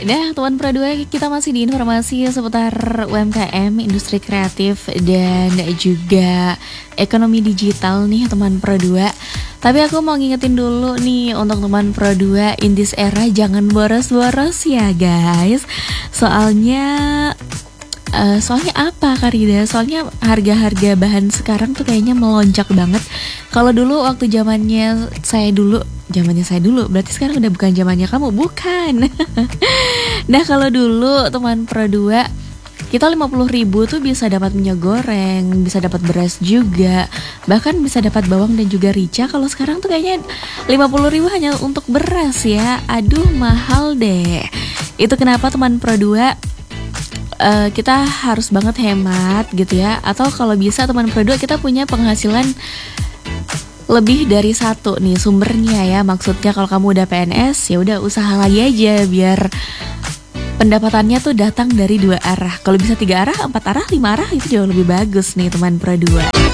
Nah, teman Pro 2, kita masih di informasi seputar UMKM, industri kreatif, dan juga ekonomi digital nih teman Pro 2. Tapi aku mau ngingetin dulu nih untuk teman Pro 2, in this era jangan boros-boros ya guys. Soalnya apa Karida? Soalnya harga-harga bahan sekarang tuh kayaknya melonjak banget. Kalau dulu waktu zamannya saya dulu, berarti sekarang udah bukan zamannya kamu, bukan. Nah, kalau dulu teman Pro 2, kita 50.000 tuh bisa dapat minyak goreng, bisa dapat beras juga, bahkan bisa dapat bawang dan juga rica. Kalau sekarang tuh kayaknya 50.000 hanya untuk beras ya. Aduh, mahal deh. Itu kenapa teman Pro 2, kita harus banget hemat gitu ya. Atau kalau bisa teman Pro 2, kita punya penghasilan lebih dari satu nih sumbernya ya. Maksudnya kalau kamu udah PNS, ya udah usaha lagi aja biar pendapatannya tuh datang dari 2 arah. Kalau bisa 3 arah, 4 arah, 5 arah, itu jauh lebih bagus nih teman Pro 2.